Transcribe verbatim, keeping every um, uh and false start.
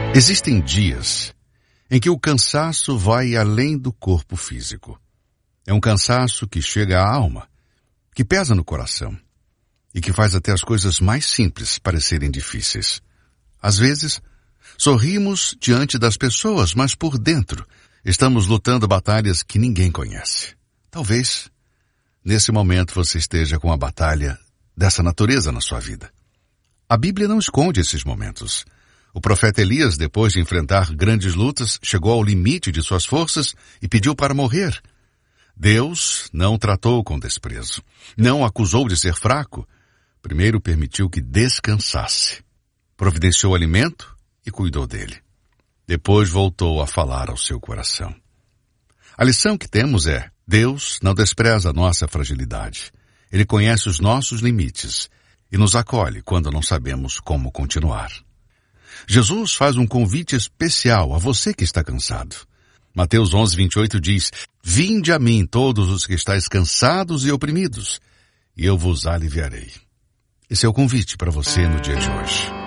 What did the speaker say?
Existem dias em que o cansaço vai além do corpo físico. É um cansaço que chega à alma, que pesa no coração e que faz até as coisas mais simples parecerem difíceis. Às vezes, sorrimos diante das pessoas, mas por dentro estamos lutando batalhas que ninguém conhece. Talvez, nesse momento, você esteja com uma batalha dessa natureza na sua vida. A Bíblia não esconde esses momentos. O profeta Elias, depois de enfrentar grandes lutas, chegou ao limite de suas forças e pediu para morrer. Deus não o tratou com desprezo, não o acusou de ser fraco. Primeiro permitiu que descansasse. Providenciou alimento e cuidou dele. Depois voltou a falar ao seu coração. A lição que temos é: Deus não despreza a nossa fragilidade. Ele conhece os nossos limites e nos acolhe quando não sabemos como continuar. Jesus faz um convite especial a você que está cansado. Mateus onze, vinte e oito diz: Vinde a mim todos os que estáis cansados e oprimidos, e eu vos aliviarei. Esse é o convite para você no dia de hoje.